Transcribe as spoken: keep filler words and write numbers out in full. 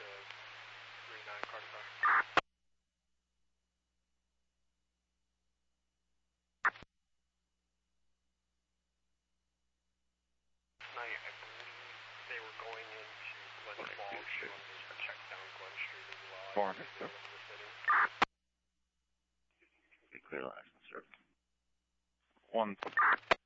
three nine Carter. Night, I believe they were going into Glen Falls, so to check down Glen Street as well. Four hundred, sir. Be clear last, sir. One.